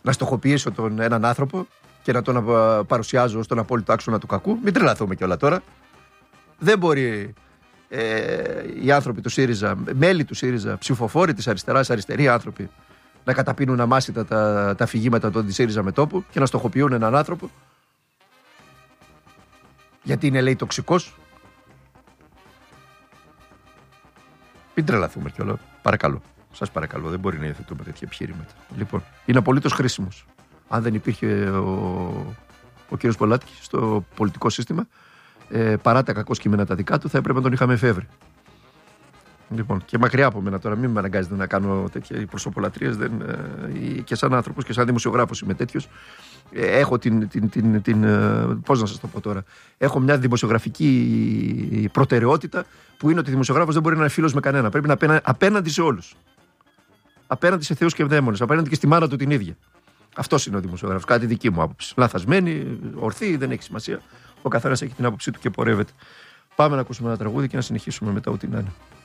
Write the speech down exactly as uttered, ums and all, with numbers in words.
να στοχοποιήσω τον έναν άνθρωπο και να τον παρουσιάζω στον απόλυτο άξονα του κακού. Μην τρελαθούμε κιόλα τώρα. Δεν μπορεί ε, οι άνθρωποι του ΣΥΡΙΖΑ, μέλη του ΣΥΡΙΖΑ, ψηφοφόροι της αριστεράς, αριστεροί άνθρωποι, να καταπίνουν αμάσιτα τα, τα αφηγήματα των ΣΥΡΙΖΑ με τόπου και να στοχοποιούν έναν άνθρωπο. Γιατί είναι, λέει, τοξικός. Μην τρελαθούμε κιόλα. Παρακαλώ. Σας παρακαλώ. Δεν μπορεί να υιοθετούμε τέτοια επιχειρήματα. Λοιπόν, είναι απολύτως χρήσιμος. Αν δεν υπήρχε ο, ο κύριος Πολάκης στο πολιτικό σύστημα, ε, παρά τα κακό κείμενα τα δικά του, θα έπρεπε να τον είχαμε εφεύρει. Λοιπόν, και μακριά από μένα τώρα, μην με αναγκάζετε να κάνω τέτοια προσωπολατρίες. Ε, και σαν άνθρωπος και σαν δημοσιογράφος είμαι τέτοιος. Ε, έχω την. την, την, την ε, πώς να σας το πω τώρα. Έχω μια δημοσιογραφική προτεραιότητα που είναι ότι ο δημοσιογράφος δεν μπορεί να είναι φίλος με κανένα. Πρέπει να είναι απέναντι σε όλους. Απέναντι σε θεούς και δαίμονες. Απέναντι και στη μάνα του την ίδια. Αυτός είναι ο δημοσιογράφος. Κάτι δική μου άποψη. Λαθασμένη, ορθή, δεν έχει σημασία. Ο καθένας έχει την άποψή του και πορεύεται. Πάμε να ακούσουμε ένα τραγούδι και να συνεχίσουμε μετά ό,τι να είναι.